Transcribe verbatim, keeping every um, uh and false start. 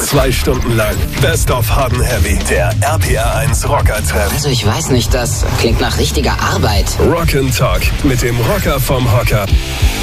Zwei Stunden lang Best of Hard and Heavy, der R P R eins Rocker-Trend. Also ich weiß nicht, das klingt nach richtiger Arbeit. Rock and Talk mit dem Rocker vom Hocker.